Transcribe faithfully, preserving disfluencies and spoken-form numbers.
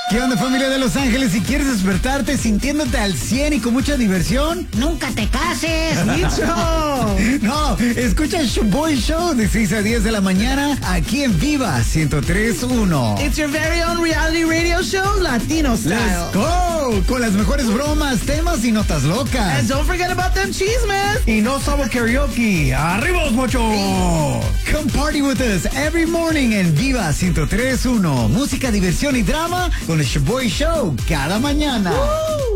¿Qué onda, familia de Los Ángeles? Si quieres despertarte sintiéndote al cien y con mucha diversión, ¡nunca te cases, Nicho! No, escucha el Shoboy Show de seis a diez de la mañana aquí en Viva ciento tres punto uno. It's your very own reality radio show, Latino Style. ¡Let's go! Con las mejores bromas, temas y notas locas. And don't forget about them chismes. Y no solo karaoke. ¡Arriba los mochos! Come party with us every morning en Viva ciento tres punto uno. Música, diversión y drama con el Shoboy Show cada mañana. Woo!